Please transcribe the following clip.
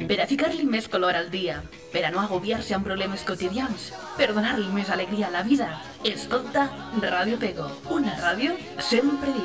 per a ficar-li més color al dia, per a no agobiar-se amb problemes quotidians, per donar-li més alegria a la vida. Escolta Ràdio Pego, una ràdio sempre